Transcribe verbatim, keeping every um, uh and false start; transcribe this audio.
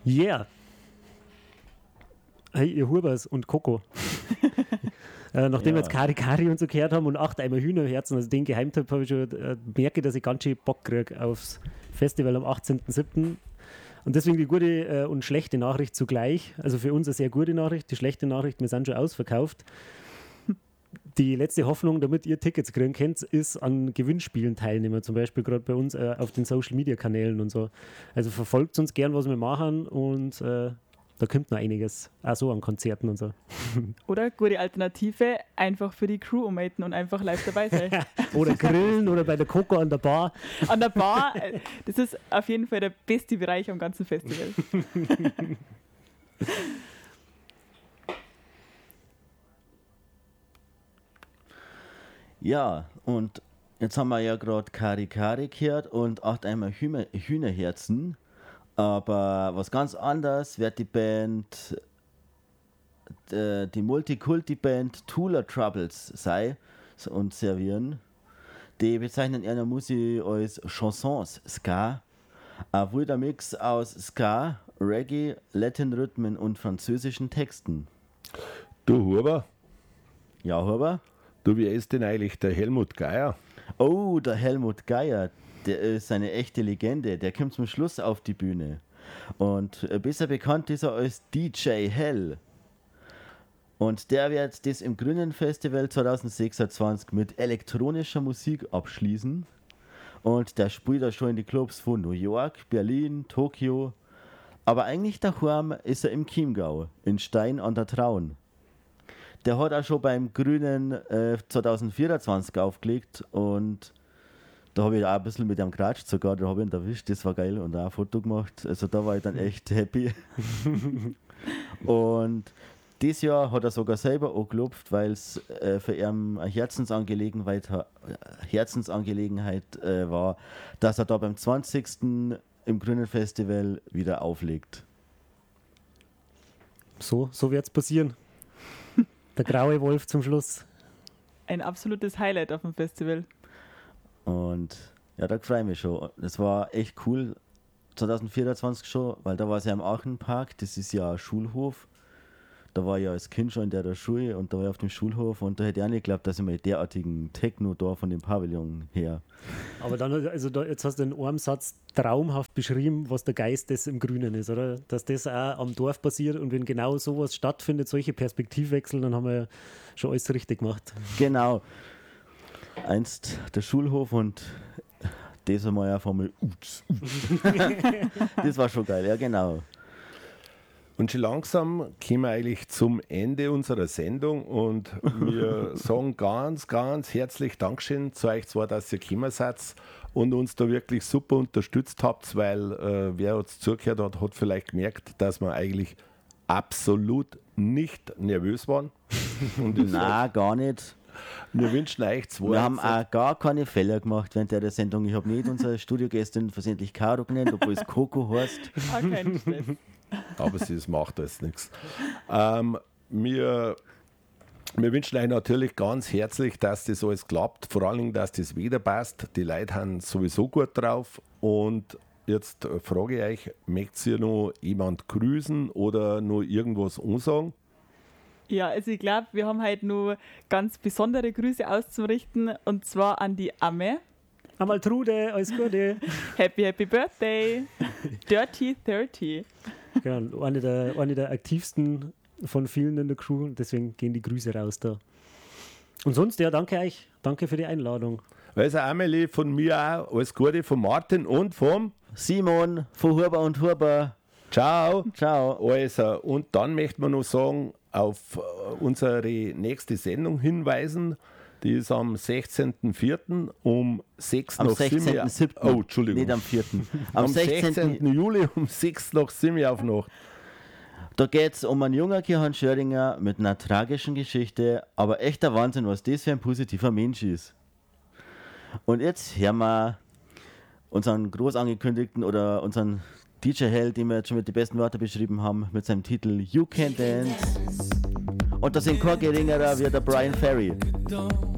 Yeah. Hey, ihr Hubers und Coco. äh, nachdem Ja. wir jetzt Kari Kari und so gehört haben und acht Eimer Hühnerherzen, also den Geheimtipp habe ich schon, äh, merke, dass ich ganz schön Bock kriege aufs Festival am achtzehnten siebten Und deswegen die gute äh, und schlechte Nachricht zugleich. Also für uns eine sehr gute Nachricht. Die schlechte Nachricht, wir sind schon ausverkauft. Die letzte Hoffnung, damit ihr Tickets kriegen könnt, ist an Gewinnspielen teilnehmen. Zum Beispiel gerade bei uns äh, auf den Social-Media-Kanälen und so. Also verfolgt uns gern, was wir machen und äh, da kommt noch einiges. Auch so an Konzerten und so. Oder gute Alternative, einfach für die Crew ummelden und einfach live dabei sein. Oder grillen oder bei der Coco an der Bar. An der Bar, äh, das ist auf jeden Fall der beste Bereich am ganzen Festival. Ja, und jetzt haben wir ja gerade Kari Kari gehört und acht Eimer Hühner, Hühnerherzen. Aber was ganz anderes wird die Band, äh, die Multikulti-Band Tula Troubles sei und servieren. Die bezeichnen ihre Musik als Chansons Ska. Ein wilder Mix aus Ska, Reggae, Latin-Rhythmen und französischen Texten. Du Huber, Ja, Huber? du, wie ist denn eigentlich der Helmut Geier? Oh, der Helmut Geier, der ist eine echte Legende. Der kommt zum Schluss auf die Bühne. Und äh, besser bekannt ist er als D J Hell. Und der wird das im Grünen Festival zwanzig sechsundzwanzig mit elektronischer Musik abschließen. Und der spielt da schon in die Clubs von New York, Berlin, Tokio. Aber eigentlich daheim ist er im Chiemgau, in Stein an der Traun. Der hat auch schon beim Grünen äh, zwanzig vierundzwanzig aufgelegt und da habe ich auch ein bisschen mit ihm geratscht sogar, da habe ich ihn erwischt, das war geil und auch ein Foto gemacht, also da war ich dann echt happy. Und dieses Jahr hat er sogar selber angeklopft, weil es äh, für ihn eine Herzensangelegenheit, Herzensangelegenheit äh, war, dass er da beim zwanzigsten im Grünen Festival wieder auflegt. So, so wird es passieren. Der graue Wolf zum Schluss. Ein absolutes Highlight auf dem Festival. Und ja, da freue ich mich schon. Das war echt cool, zwanzig vierundzwanzig schon, weil da war es ja im Aachenpark, das ist ja ein Schulhof. Da war ich ja als Kind schon in der, der Schule und da war ich auf dem Schulhof und da hätte ich auch nicht geglaubt, dass ich mal derartigen Techno da von dem Pavillon her. Aber dann, also da, jetzt hast du in einem Satz traumhaft beschrieben, was der Geist des im Grünen ist, oder? Dass das auch am Dorf passiert und wenn genau sowas stattfindet, solche Perspektivwechsel, dann haben wir schon alles richtig gemacht. Genau. Einst der Schulhof und das einmal ja von mir. Das war schon geil, ja genau. Und schon langsam kommen wir eigentlich zum Ende unserer Sendung und wir sagen ganz, ganz herzlich Dankeschön zu euch zwei, dass ihr gekommen seid und uns da wirklich super unterstützt habt, weil äh, wer uns zugehört hat, hat vielleicht gemerkt, dass wir eigentlich absolut nicht nervös waren. Und das Nein, gar nicht. wir wünschen euch zwei. Wir haben auch gar keine Fehler gemacht während der Sendung. Ich habe nicht unsere Studiogästin versehentlich Caro genannt, obwohl es Coco heißt. Auch kein Stress. Aber sie das macht alles nichts. Ähm, wir, wir wünschen euch natürlich ganz herzlich, dass das alles klappt. Vor allen Dingen, dass das Wetter passt. Die Leute haben sowieso gut drauf. Und jetzt äh, frage ich euch, möchtet ihr noch jemand grüßen oder noch irgendwas ansagen? Ja, also ich glaube, wir haben heute nur ganz besondere Grüße auszurichten und zwar an die Amme. Einmal Trude, alles Gute. Happy, happy Birthday. Dirty thirty. Ja, eine der, eine der aktivsten von vielen in der Crew, deswegen gehen die Grüße raus da. Und sonst, ja, danke euch. Danke für die Einladung. Also Amelie, von mir auch alles Gute, von Martin und vom Simon von Huber und Huber. Ciao. Ciao. Also, und dann möchte man noch sagen, auf äh, unsere nächste Sendung hinweisen. Die ist am sechzehnten vierten um sechs Am nach sechzehnten siebten Oh, Entschuldigung. Nicht am vierten Am, Am sechzehnten sechzehnten Juli um sechs nach sieben auf Nacht. Da geht es um einen jungen Johann Schöringer mit einer tragischen Geschichte, aber echter Wahnsinn, was das für ein positiver Mensch ist. Und jetzt hören wir unseren groß angekündigten oder unseren D J Hell, den wir jetzt schon mit den besten Wörtern beschrieben haben, mit seinem Titel You Can Dance. Und das sind kein geringerer wie der Brian Ferry.